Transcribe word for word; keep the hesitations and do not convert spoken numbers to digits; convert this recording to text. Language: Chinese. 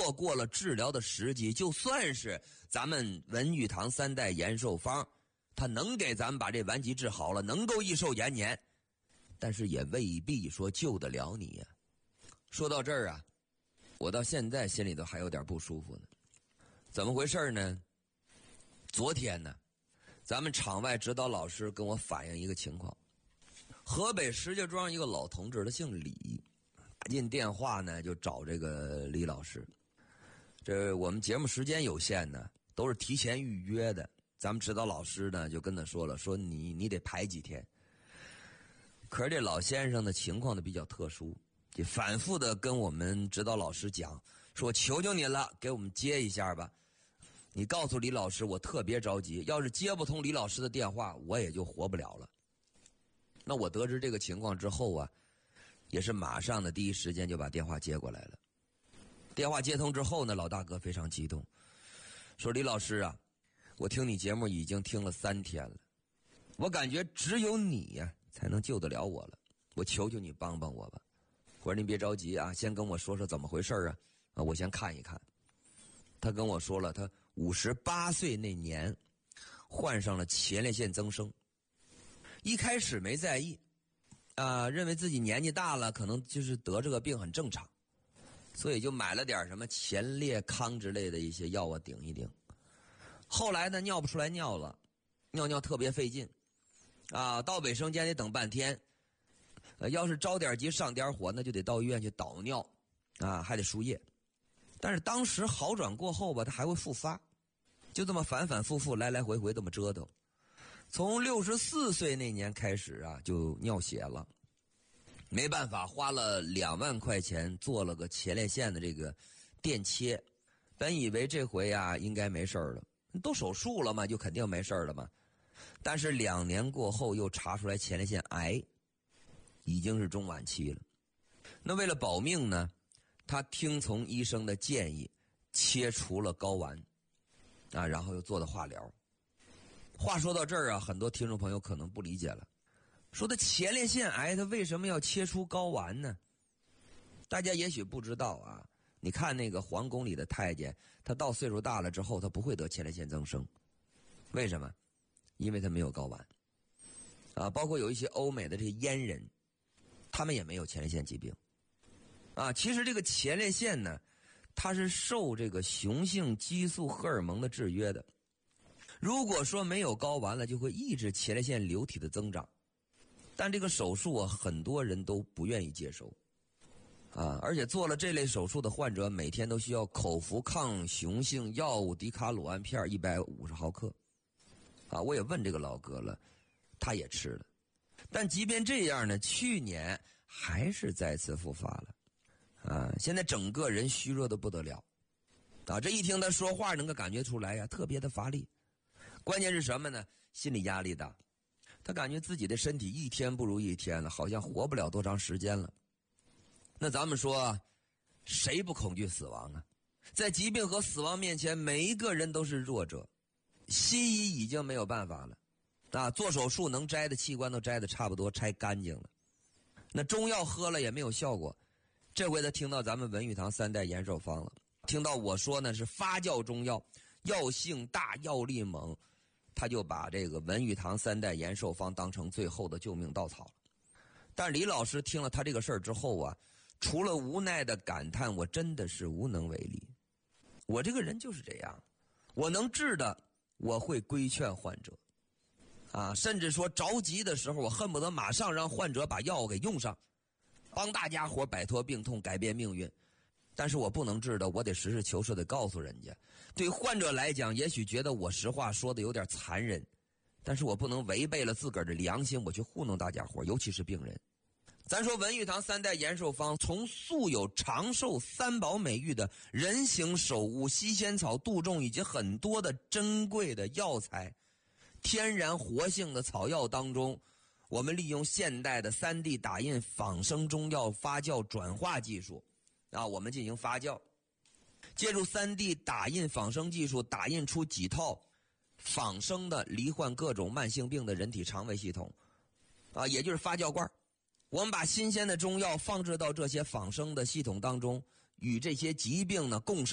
错过了治疗的时机，就算是咱们文玉堂三代延寿方，它能给咱们把这顽疾治好了，能够益寿延年，但是也未必说救得了你呀、啊。说到这儿啊，我到现在心里头还有点不舒服呢。怎么回事呢？昨天呢，咱们场外指导老师跟我反映一个情况，河北石家庄一个老同志，他姓李，打进电话呢就找这个李老师。这我们节目时间有限呢，都是提前预约的。咱们指导老师呢就跟他说了，说你你得排几天。可是这老先生的情况呢比较特殊，就反复的跟我们指导老师讲，说求求你了，给我们接一下吧。你告诉李老师我特别着急，要是接不通李老师的电话，我也就活不了了。那我得知这个情况之后啊，也是马上的第一时间就把电话接过来了。电话接通之后呢，老大哥非常激动，说李老师啊，我听你节目已经听了三天了，我感觉只有你呀、啊、才能救得了我了，我求求你帮帮我吧。我说您别着急啊，先跟我说说怎么回事啊，啊，我先看一看。他跟我说了，他五十八岁那年患上了前列腺增生，一开始没在意啊，认为自己年纪大了，可能就是得这个病很正常，所以就买了点什么前列康之类的一些药啊顶一顶。后来呢，尿不出来尿了，尿尿特别费劲啊，到卫生间得等半天，呃，要是着点急上点火，那就得到医院去导尿啊，还得输液。但是当时好转过后吧，它还会复发，就这么反反复复来来回回这么折腾。从六十四岁那年开始啊，就尿血了，没办法，花了两万块钱做了个前列腺的这个电切。本以为这回啊应该没事了，都手术了嘛，就肯定没事了嘛。但是两年过后又查出来前列腺癌，已经是中晚期了。那为了保命呢，他听从医生的建议，切除了睾丸啊，然后又做的化疗。话说到这儿啊，很多听众朋友可能不理解了，说的前列腺癌他为什么要切除睾丸呢？大家也许不知道啊，你看那个皇宫里的太监，他到岁数大了之后，他不会得前列腺增生。为什么？因为他没有睾丸啊。包括有一些欧美的这些阉人，他们也没有前列腺疾病啊。其实这个前列腺呢，它是受这个雄性激素荷尔蒙的制约的。如果说没有睾丸了，就会抑制前列腺流体的增长。但这个手术啊，很多人都不愿意接受啊，而且做了这类手术的患者每天都需要口服抗雄性药物迪卡鲁胺片一百五十毫克啊。我也问这个老哥了，他也吃了，但即便这样呢，去年还是再次复发了啊。现在整个人虚弱的不得了啊，这一听他说话能够感觉出来呀，特别的乏力。关键是什么呢？心理压力大，他感觉自己的身体一天不如一天了，好像活不了多长时间了。那咱们说，谁不恐惧死亡啊？在疾病和死亡面前，每一个人都是弱者。西医已经没有办法了啊，做手术能摘的器官都摘的差不多，拆干净了。那中药喝了也没有效果。这回他听到咱们文玉堂三代延寿方了，听到我说呢是发酵中药，药性大，药力猛，他就把这个文玉堂三代延寿方当成最后的救命稻草了。但李老师听了他这个事儿之后啊，除了无奈的感叹，我真的是无能为力。我这个人就是这样，我能治的我会规劝患者啊，甚至说着急的时候，我恨不得马上让患者把药给用上，帮大家伙摆脱病痛，改变命运。但是我不能治的，我得实事求是的告诉人家。对患者来讲，也许觉得我实话说的有点残忍，但是我不能违背了自个儿的良心，我去糊弄大家伙，尤其是病人。咱说文玉堂三代延寿方，从素有长寿三宝美誉的人形首乌、西仙草、杜仲以及很多的珍贵的药材，天然活性的草药当中，我们利用现代的 三 D 打印仿生中药发酵转化技术啊，我们进行发酵，借助 三 D 打印仿生技术，打印出几套仿生的罹患各种慢性病的人体肠胃系统啊，也就是发酵罐。我们把新鲜的中药放置到这些仿生的系统当中，与这些疾病呢共生。